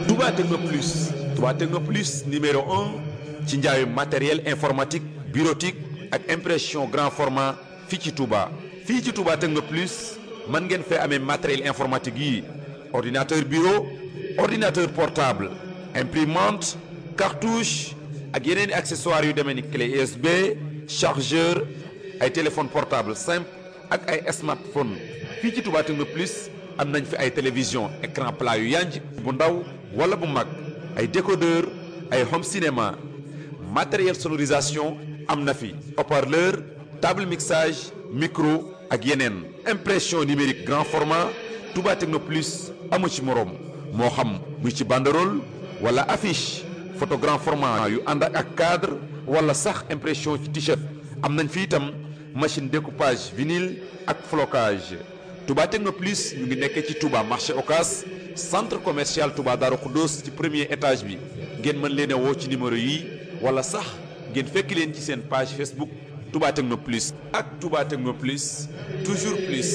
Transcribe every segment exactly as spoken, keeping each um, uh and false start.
Touba Techno Plus Touba Techno Plus numéro un ci njaayu matériel informatique bureautique ak impression grand format fii ci Touba. fii ci Touba Techno Plus mën ngeen fee amee matériel informatique yi ordinateur bureau ordinateur portable imprimante cartouche ak yeneen i accessoires yu demee ni clé U S B chargeur ay téléphone portable simple ak ay smartphone fii ci Touba Techno Plus am nañ fi ay télévision écran plat yu yanj bu ndaw wala bu mag ay décodeur ay home cinéma matériel sonorisation am na fi haut-parleur table mixage micro ak yeneen impression numérique grand format Touba Techno Plus amu ci moroom moo xam muy ci banderole wala affiche photo grand format yu ànd ak cadre wala sax impression ci t-shirt am nañ fi itam machine découpage vinyle ak flocage Touba Techno Plus ñu ngi nekkee ci Touba marché Ocass centre commercial Touba Darou Khoudoss ci premier étage bi ngeen mën leen a woo ci numéro yi wala sax ngeen fekk leen ci seen page Facebook Touba Techno Plus ak Touba Techno Plus toujours plus.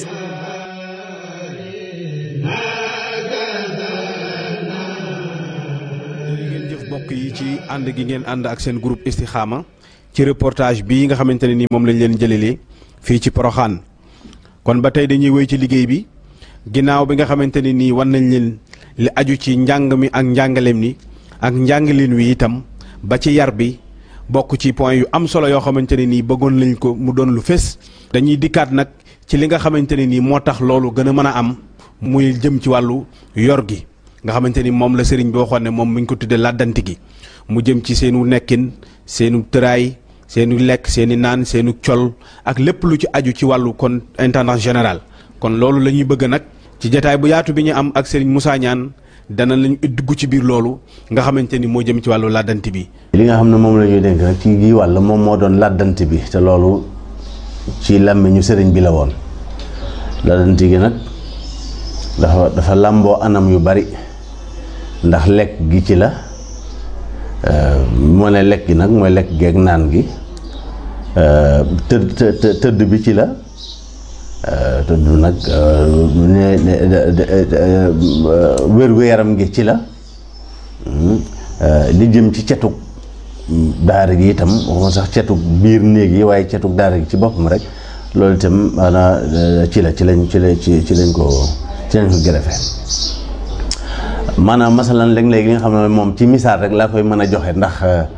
ngeen jëf mbokk yi ci ànd gi ngeen ànd ak seen groupe Istikhama ci reportage bii nga xamante ne ni moom lañ leen jëlelee fii ci Porokhane kon ba tey dañuy wéy ci liggéey bi ginnaaw bi nga xamante ne nii wan nañ leen li aju ci njàng mi ak njàngaleem ni ak njàngaleen wi itam ba ci yar bi bokk ci point yu am solo yoo xamante ne nii bëggoon lañ ko mu doon lu fés dañuy dikkaat nag ci li nga xamante ne nii moo tax loolu gën a mën a am muy jëm ci wàllu yor gi nga xamante ni moom la sëriñ bi waxoon ne moom mi ngi ko tuddee làddanti gi mu jëm ci seenu nekkin seenu tëraay seenu lekk seeni naan seenu col ak lépp lu ci aju ci wàllu kon intendant général kon loolu la ñuy bëgg nag ci jataay bu yaatu bi ñu am ak sëriñ Moussa Niane dana lañu dugg ci biir loolu nga xamante ni moo jëm ci wàllu làddanti bi. li nga xam ne moom la ñuy dénk rek ci gi wàll moom moo doon làddanti bi te loolu ci làmmiñu sëriñ bi la woon làddanti gi nag dafa dafa làmboo anam yu bari ndax lekk gi ci la moo ne lekk gi nag mooy lekk geeg naan gi tëdd tëdd bi ci la tëdd nag wér-gu-yaram gi ci la li jëm ci cetug daara gi itam waxuma sax cetug biir néeg yi waaye cetug daara gi ci boppam rek loolu itam maanaam ci la ci lañ ci la ci ci lañ ko ci lañ ko gërëfee maanaam masalan léeg-léeg li nga xam ne moom ci misaal rek laa koy mën a joxe ndax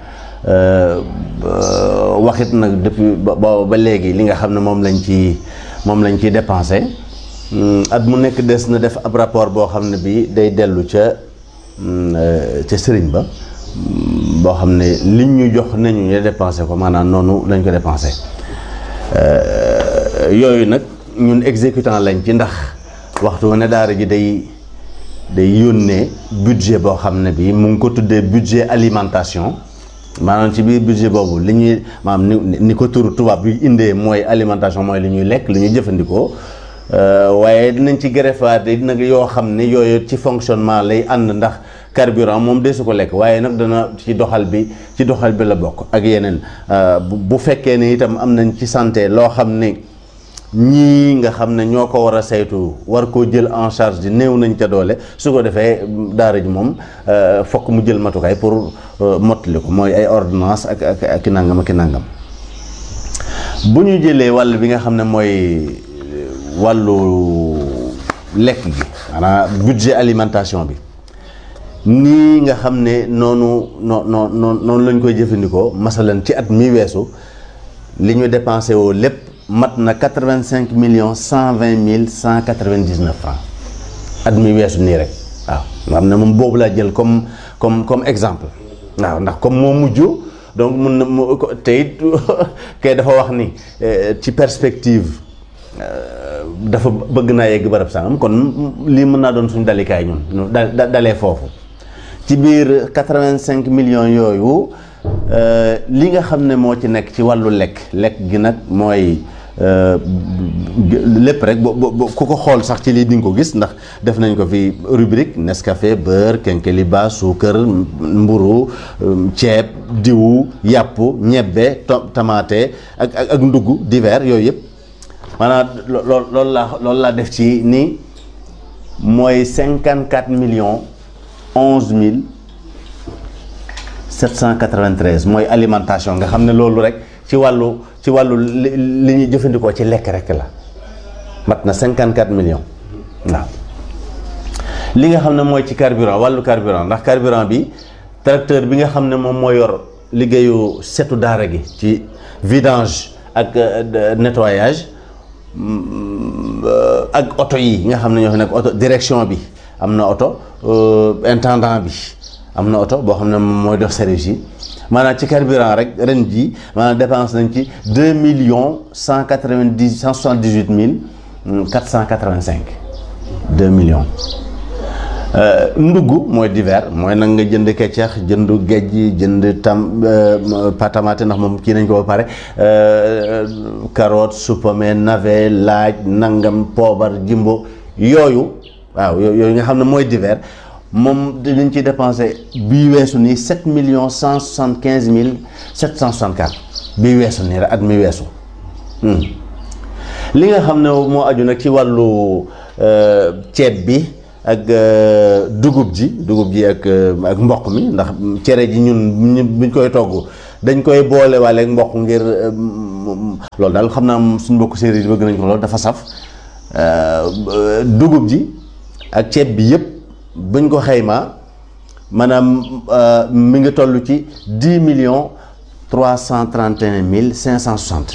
waxit nag depuis ba ba léegi li nga xam ne moom lañ ci moom lañ ciy dépensé at mu nekk des na def ab rapport boo xam ne bii day dellu ca ca sëriñ ba boo xam ne liñ ñu jox nañu ñu dépensé ko maanaam noonu lañ ko dépensé yooyu nag ñun exécutant lañ ci ndax waxtu ne daara ji day day yónnee budget boo xam ne bii mu ngi ko tuddee budget alimentation maanaam ci biir budget boobu li ñuy maanaam ni ni ko turu tubaab bi indee mooy alimentation mooy li ñuy lekk li ñuy jëfandikoo waaye dinañ ci greffaat nag yoo xam ne yooyu ci fonctionnement lay ànd ndax carburant moom de su ko lekk waaye nag dana ci doxal bi ci doxal bi la bokk ak yeneen bu fekkee ne itam am nañ ci santé loo xam ne ñii nga xam ne ñoo ko war a saytu war koo jël en charge di néew nañ ca doole su ko defee daara ji moom fokk mu jël matukaay pour mottali ko mooy ay ordonnance ak ak ak i nangam ak i nangam bu ñu jëlee wàll bi nga xam ne mooy wàllu lekk gi maanaam budget alimentation bi nii nga xam ne noonu noo noo noonu lañ koy jëfandikoo masalan ci at mi weesu li ñu dépensé woo lépp mat na quatre-vingt-cinq millions cent vingt mille cent quatre-vingt-dix-neuf francs at mi weesu nii rek waaw nga xam ne moom boobu laa jël comme comme comme exemple waaw ndax comme moo mujj donc mun na mu te it kay dafa wax ni ci perspective dafa bëgg naa yegg barab sangam kon lii mën naa doon suñu dalikaay ñun da dalee foofu ci biir quatre-vingt-cinq millions yooyu li nga xam ne moo ci nekk ci wàllu lekk lekk gi nag mooy lépp rek bo ku ko xool sax ci lii di nga ko gis ndax def nañ ko fi rubrique Nescafé beurre kenkeliba suukar mburu ceeb diwu yàpp ñebbe tamaate ak ak ak ndugg divers yooyu yëpp maanaam lool loolu laa loolu laa def ci ni mooy cinquante quatre millions onze mille sept cent quatre-vingt-treize mooy alimentation nga xam ne loolu rek ci wàllu ci wàllu li li ñuy jëfandikoo ci lekk rek la mat na cinquante-quatre millions waaw. li nga xam ne mooy ci carburant wàllu carburant ndax carburant bi tracteur bi nga xam ne moom moo yor liggéeyu setu daara gi ci vidange ak nettoyage ak oto yi nga xam ne ñoo fi nekk oto direction bi am na oto intendant bi am na oto boo xam ne moom mooy def service yi maanaam ci carburant rek ren ji maanaam dépense nañ ci deux millions cent quatre-vingt-dix cent soixante-dix-huit mille quatre cent quatre-vingt-cinq deux millions. ndugg mooy divers mooy nag nga jënd keccax jënd géej jënd tam patamate ndax moom kii nañ ko ba pare carotte supame navet laaj nangam poobar jimbo yooyu waaw yooyu nga xam ne mooy divers moom dinañ ci dépensé bii weesu nii sept millions cent soixante quinze mille sept cent soixante quatre bii weesu nii rek at mi weesu. li nga xam ne moo aju nag ci wàllu ceeb bi ak dugub ji dugub ji ak ak mboq mi ndax cere ji ñun buñ koy togg dañ koy boole waale ak mboq ngir loolu daal xam naa suñ mbokk séeréer yi bëgg nañ ko loolu dafa saf dugub ji ak ceeb bi yëpp buñ ko xaymaa maanaam mi ngi toll ci dix millions trois cent trente et un mille cinq cent soixante.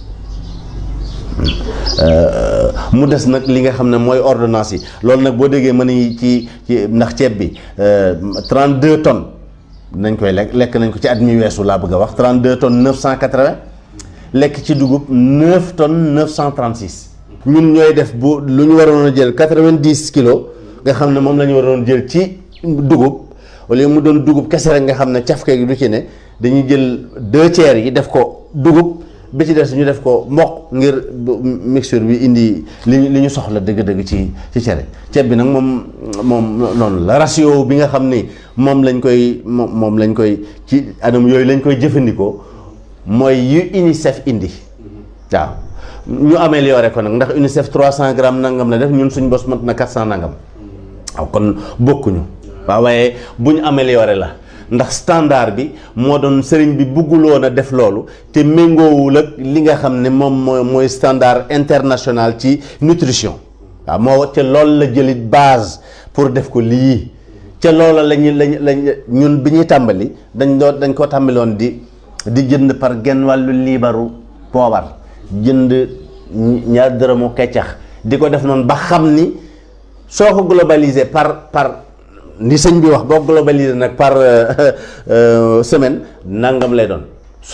mu des nag li nga xam ne mooy ordonnance yi loolu nag boo déggee mën nañu ci ci ndax ceeb bi trente-deux tonnes nañ koy lekk lekk nañ ko ci at mi weesu laa bëgg a wax trente-deux tonnes neuf cent quatre-vingts lekk ci dugub neuf tonnes neuf cent trente-six. ñun ñooy def bu lu ñu waroon a jël quatre-vingt-dix kilos nga xam ne moom la ñu waroon jël ci dugub wala mu doon dugub kese rek nga xam ne cafke gi du ci ne dañuy jël deux tiers yi def ko dugub. bi ci des ñu def ko mboq ngir mixture bi indi li li ñu soxla dëgg-dëgg ci ci cere ceeb bi nag moom moom noonu la ratio bi nga xam ni moom lañ koy moom moom lañ koy ci anam yooyu lañ koy jëfandikoo mooy yu UNICEF indi waaw ñu amélioré ko nag ndax UNICEF trois cent grammes nangam la def ñun suñ bos mat na quatre cent nangam waaw kon bokkuñu waaw waaye bu ñu amélioré la. ndax standard bi moo doon sëriñ bi bëgguloon a def loolu te méngoowul ak li nga xam ne moom mooy mooy standard international ci nutrition waaw moo ca loolu la jëlit base pour def ko lii ca loola lañu lañ lañ ñun bi ñuy tàmbali dañ doon dañ ko tàmbaloon di di jënd par genn wàllu liibaru poobar jënd ñaar dërëmu keccax di ko def noonu ba xam ni soo ko globalisé par par ni sëñ bi wax boo globalisé nag par semaine nangam lay doon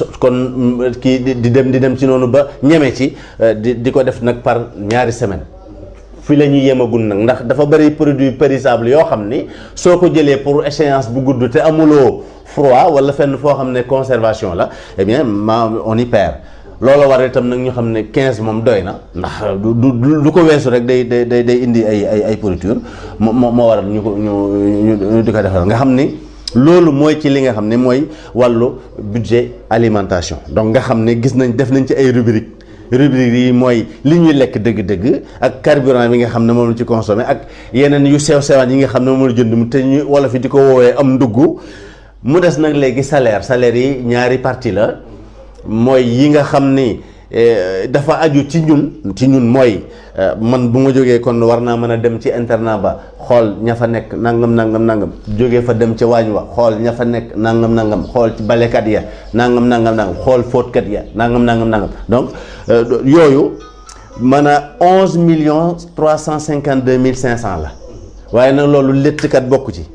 kon kii di dem di dem ci noonu ba ñeme ci di di ko def nag par ñaari semaine fi la ñuy yemagul nag ndax dafa bëri produit périssable yoo xam ni soo ko jëlee pour échéance bu gudd te amuloo froid wala fenn foo xam ne conservation la eh bien ma on y perd loolu war itam nag ñu xam ne quinze moom doy na ndax du du du ko weesu rek day day day day indi ay ay ay pourriture moo moo waral ñu ko ñu ñu di ko defal nga xam ni loolu mooy ci li nga xam ne mooy wàllu budget alimentation donc nga xam ne gis nañ def nañ ci ay rubrique rubrique yi mooy li ñuy lekk dëgg-dëgg ak carburant bi nga xam ne moom la ci consommé ak yeneen yu sew sewaan yi nga xam ne moom la jënd mu te ñu wala fi di ko woowee am ndugg mu des nag léegi salaire salaire yi ñaari partie la mooy yi nga xam ni dafa aju ci ñun ci ñun mooy man bu ma jógee kon war naa mën a dem ci internat ba xool ña fa nekk nangam nangam nangam jógee fa dem ca waañ wa xool ña fa nekk nangam nangam xool ci balekat ya nangam nangam nangam xool fóotkat ya nangam nangam nangam donc yooyu mën a onze millions trois cent cinquante deux mille cinq cent la waaye nag loolu léttkat bokku ci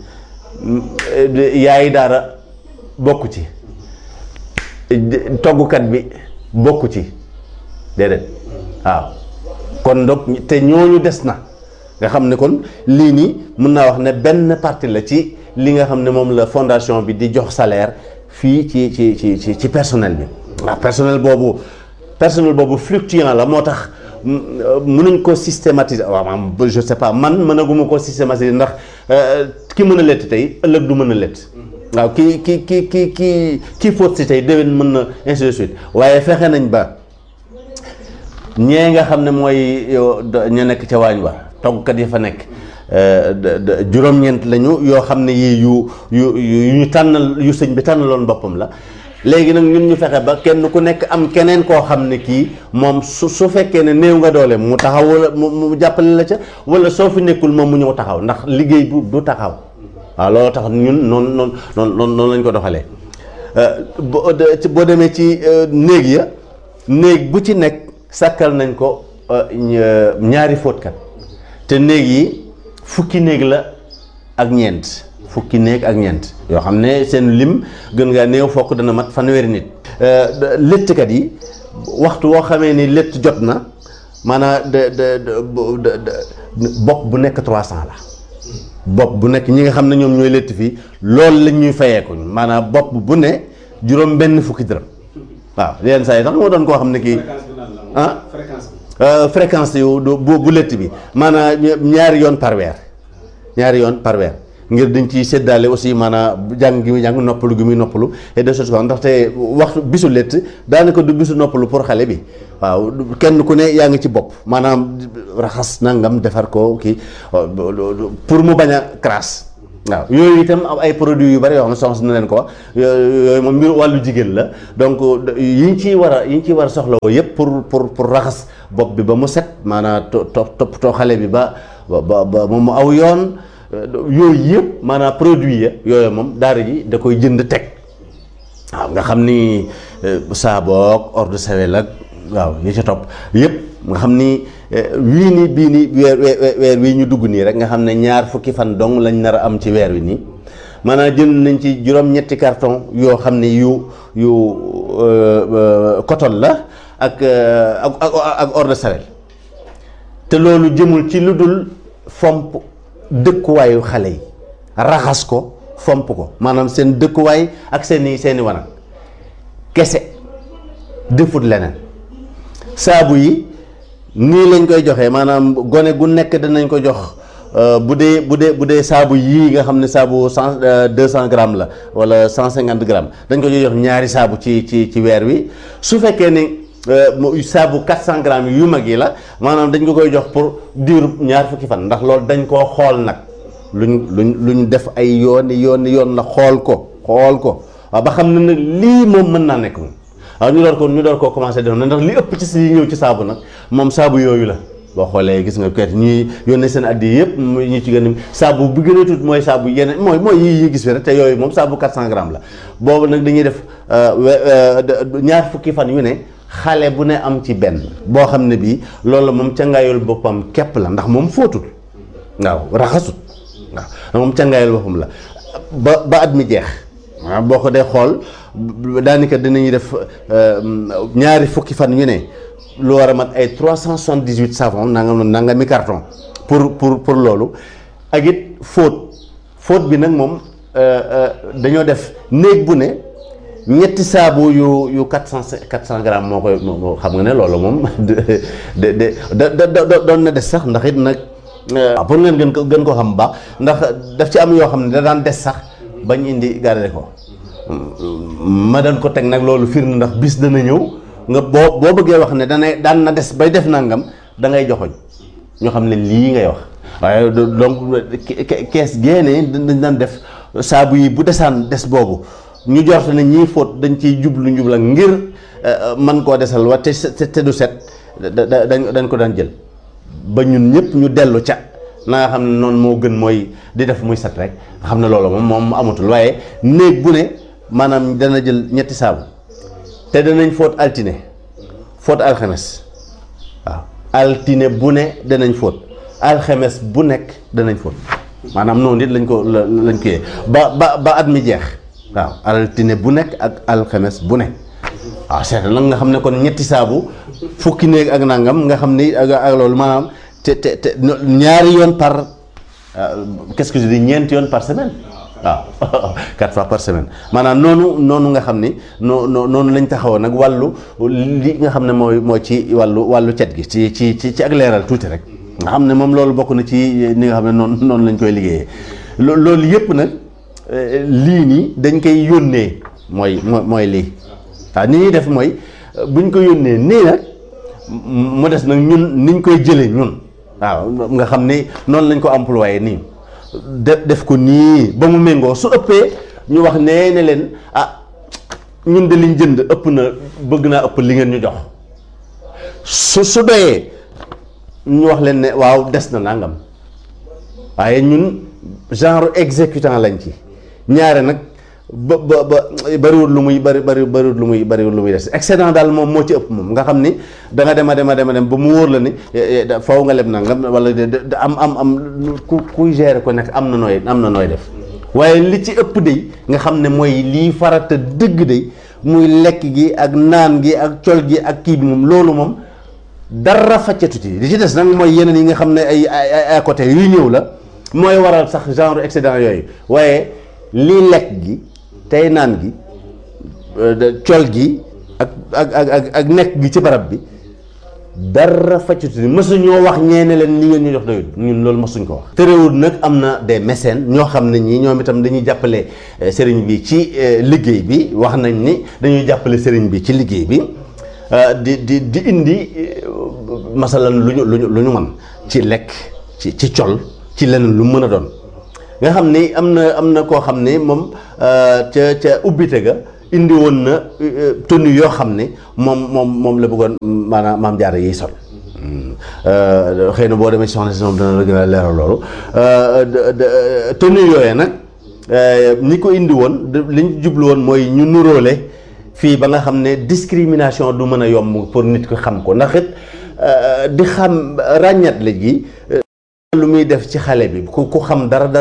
yaayi daara bokku ci toggukat bi bokku ci déedéet waaw kon donc te ñooñu des na nga xam ne kon lii nii mën naa wax ne benn partie la ci li nga xam ne moom la fondation bi di jox salaire fii ci ci ci ci ci personnel bi waaw personnel boobu personnel boobu fluctuant la moo tax mënuñ ko systématiser waaw maanaam je sais pas man mënaguma ko systématiser ndax ki mën a lett tey ëllëg du mën a lett waaw ki ki ki ki ki kii fóot si tey déwén mën na ainsi de suite waaye fexe nañ ba ñee nga xam ne mooy ñu nekk ca waañ wa toggkat yi fa nekk juróom-ñeent lañu yoo xam ne yii yu yu yu ñu tànnal yu sëñ bi tànnaloon boppam la. léegi nag ñun ñu fexe ba kenn ku nekk am keneen koo xam ne kii moom su su fekkee ne néew nga doole mu taxaw wala mu jàppale la ca wala soo fi nekkul moom mu ñëw taxaw ndax liggéey bu du taxaw waaw loolu tax ñun noonu noonu noonu noonu lañ ko doxalee. boo demee ci néeg ya néeg bu ci nekk sàkkal nañ ko ñaari fóotkat te néeg yi fukki néeg la ak ñeent. fukki néeg ak ñeent yoo xam ne seen lim gën ngaa néew fokk dana mat fanweeri nit. léttkat yi waxtu woo xamee ni létt jot na maanaam de de bopp bu nekk trois cent la bopp bu nekk ñi nga xam ne ñoom ñooy létt fii loolu lañ ñuy fayeeku maanaam bopp bu ne juróom benn fukki dërëm waaw yenn saa yi tax moo doon koo xam ne kii ah fréquence yu bu bu létt bi maanaam ñaari yoon par weer ñaari yoon par weer ngir dañ ciy séddaale aussi maanaam jàng gi muy jàng noppalu gi muy noppalu et de choses ndaxte waxtu bisu létt daanaka du bisu noppalu pour xale bi waaw kenn ku ne yaa ngi ci bopp maanaam raxas nangam defar ko kii pour mu bañ a crasse waaw yooyu itam am ay produits yu bari yoo xam ne soxna na leen ko wax yooyu moom mbir wàllu jigéen la donc yi ñu ciy war a yi ñu ciy war a soxla woo yëpp pour pour pour raxas bopp bi ba mu set maanaam to toppatoo xale bi ba ba ba mu aw yoon. yooyu yëpp maanaam produit ya yooyu moom daara ji da koy jënd teg waaw nga xam ni saaboog eau de Javel ak waaw yi ca topp yëpp nga xam ni wii nii bii nii weer weer wii ñu dugg nii rek nga xam ne ñaar fukki fan dong lañ nar a am ci weer wi nii maanaam jënd nañ ci juróom-ñetti carton yoo xam ne yu yu coton la ak ak ak eau de Javel te loolu jëmul ci lu dul fomp dëkkuwaayu xale yi raxas ko fomp ko maanaam seen dëkkuwaay ak seeni seeni wanag kese defut leneen saabu yi nii lañ koy joxee maanaam gone gu nekk danañ ko jox bu dee bu dee bu dee saabu yii nga xam ne saabu cent deux cent grammes la wala cent cinquante grammes dañ ko jox ñaari saabu ci ci ci weer wi su fekkee ni saabu quatre cent grammes yu mag yi la maanaam dañ ko koy jox pour diiru ñaar fukki fan ndax loolu dañ koo xool nag luñ luñ luñ def ay yooni yooni yoon la xool ko xool ko waaw ba xam ne nag lii moom mën naa nekk moom waaw ñu door ko ñu door koo commencé def na ndax li ëpp ci si ñëw ci saabu nag moom saabu yooyu la boo xoolee gis nga kayit ñuy yónnee seen addi yëpp ñu ci gën a saabu bi gën a tuut mooy saabu yeneen mooy mooy yi yi gis fi rek te yooyu moom saabu quatre cent grammes la boobu nag dañuy def ñaar fukki fan yu ne xale bu ne am ci benn boo xam ne bii loolu moom cangaayul boppam képp la ndax moom fóotul waaw raxasut waaw moom cangaayul boppam la ba ba at mi jeex waaw boo ko dee xool daanaka dinañuy def ñaari fukki fan yu ne lu war a mat ay trois cent soixante-dix-huit savon nanga nanga mi carton pour pour pour loolu ak it fóot fóot bi nag moom dañoo def néeg bu ne ñetti saabu yu yu quatre cent quatre cent grammes moo koy xam nga ne loolu moom de de de doon na des sax ndax it nag pour ngeen gën ko gën ko xam baax ndax daf ci am yoo xam ne da daan des sax bañ indi garder ko ma daan ko teg nag loolu firnde ndax bis dana ñëw nga boo boo bëggee wax ne dana daan na des bay def nangam da ngay joxoñ ñoo xam ne lii ngay wax waaye donc kees génnee dañ daan def saabu yi bu desaan des boobu ñu jorte ne ñii fóot dañ ciy jublu njubla ngir man koo desal wa te te du set da dañ ko daan jël ba ñun ñëpp ñu dellu ca na nga xam ne noonu moo gën mooy di def muy set rek xam ne loolu moom moom amatul waaye néeg bu ne maanaam dana jël ñetti saabu te danañ fóot altine fóot alxames waaw altine bu ne danañ fóot alxames bu nekk danañ fóot maanaam noonu it lañ ko lañ ko yee ba ba ba at mi jeex waaw altine bu nekk ak alxames bu nekk waaw seet nag nga xam ne kon ñetti saabu fukki néeg ak nangam nga xam ni ak ak loolu maanaam te te te ñaari yoon par qu'est-ce que je dis ñeenti yoon par semaine waaw quatre fois par semaine maanaam noonu noonu nga xam ni noo noonu lañ taxawoon nag wàllu li nga xam ne mooy mooy ci wàllu wàllu cet gi ci ci ci ci ak leeral tuuti rek nga xam ne moom loolu bokk na ci ni nga xam ne noonu noonu lañ koy liggéeyee loolu yëpp nag lii nii dañ koy yónnee mooy mooy lii waaw ni ñuy def mooy buñ ko yónnee nii nag mu des nag ñun niñ koy jëlee ñun waaw nga xam ni noonu lañ ko employé nii def def ko nii ba mu méngoo su ëppee ñu wax nee ne leen ah ñun de liñ jënd ëpp na bëgg naa ëpp li ngeen ñu jox su su doyee ñu wax leen ne waaw des na nangam waaye ñun genre exécutant lañ ci ñaare nag ba ba ba bariwul lu muy bari bari bariwul lu muy bariwul lu muy des excédent daal moom moo ci ëpp moom nga xam ni da nga dem a dem a dem a dem ba mu wóor la ni faw nga leb nangam wala am am am ku kuy gérer ko nekk am na nooy am na nooy def waaye li ci ëpp day nga xam ne mooy lii farata dëgg day muy lekk gi ak naan gi ak col gi ak kii bi moom loolu moom dara faccatu ci li ci des nag mooy yeneen yi nga xam ne ay ay à côté yuy ñëw la mooy waral sax genre excédent yooyu waaye lii lekk gi tey naan gi col gi ak ak ak ak nekk gi ci barab bi dara faccatu ni mësuñoo wax ñeene leen li ngeen ñu jox doyul ñun loolu mësuñ ko wax. terewul nag am na des mécènes ñoo xam ne ñii ñoom itam dañuy jàppale sëriñ bi ci liggéey bi wax nañ ni dañuy jàppale sëriñ bi ci liggéey bi di di di indi masalan lu ñu lu ñu lu ñu mën ci lekk ci ci col ci leneen lu mën a doon nga xam ni am na am na koo xam ni moom ca ca ubbite ga indi woon na tenue yoo xam ne moom moom moom la bëggoon maanaam maam jaara yiy sol xëy na boo demee ci soxna si moom dana la gën a leeral loolu tenue yooyee nag ñi ko indi woon li ñu jublu woon mooy ñu nuróole fii ba nga xam ne discrimination du mën a yomb pour nit ko xam ko ndax it di xam ràññat la ji lu muy def ci xale bi ku ku xam dara dara